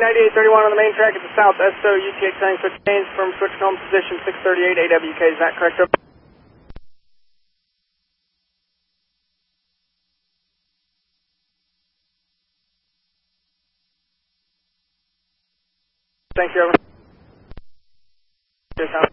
9831 on the main track at the south, SO UTH saying switch lanes from switch home position 638 AWK, is that correct? Over? Thank you, over. Yes,